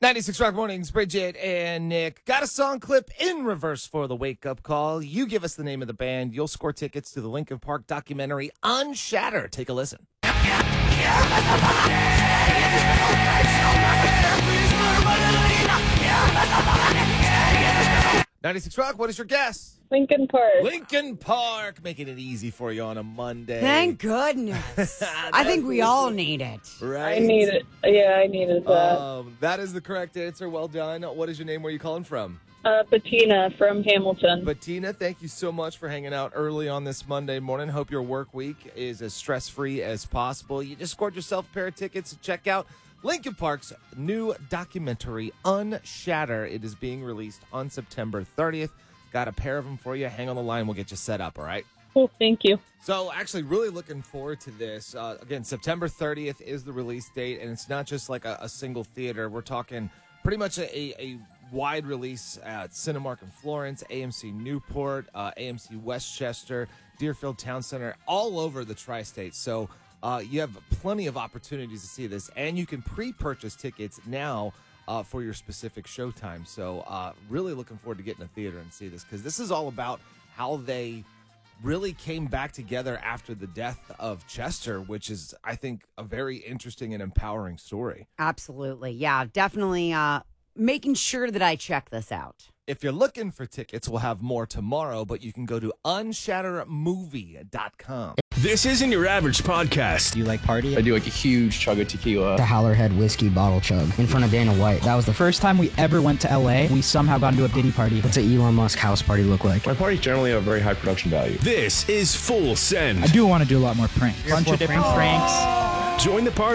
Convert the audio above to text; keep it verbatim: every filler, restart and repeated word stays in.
ninety-six Rock Mornings, Bridget and Nick. Got a song clip in reverse for the wake-up call. You give us the name of the band. You'll score tickets to the Linkin Park documentary Unshatter. Take a listen. ninety-six Rock, what is your guess? Linkin Park. Linkin Park, making it easy for you on a Monday. Thank goodness. I think we all need it. Right? I need it. Yeah, I needed that. Um, that is the correct answer. Well done. What is your name? Where are you calling from? Uh, Bettina from Hamilton. Bettina, thank you so much for hanging out early on this Monday morning. Hope your work week is as stress-free as possible. You just scored yourself a pair of tickets to check out Linkin Park's new documentary, Unshatter. It is being released on September thirtieth. Got a pair of them for you. Hang on the line. We'll get you set up, all right? Cool, thank you. So actually really looking forward to this. Uh, again, September thirtieth is the release date, and it's not just like a, a single theater. We're talking pretty much a, a, a wide release at Cinemark in Florence, A M C Newport, uh, A M C Westchester, Deerfield Town Center, all over the tri-state. So uh, you have plenty of opportunities to see this, and you can pre-purchase tickets now uh, for your specific showtime. So uh, really looking forward to getting to the theater and see this, because this is all about how they really came back together after the death of Chester, which is, I think, a very interesting and empowering story. Absolutely. Yeah, definitely uh, making sure that I check this out. If you're looking for tickets, we'll have more tomorrow, but you can go to unshatter movie dot com. This isn't your average podcast. Do you like party? I do like a huge chug of tequila. The Howlerhead whiskey bottle chug in front of Dana White. That was the first time we ever went to L A. We somehow got into a Diddy party. What's an Elon Musk house party look like? My parties generally have very high production value. This is Full Send. I do want to do a lot more pranks. A bunch of different pranks. Join the party.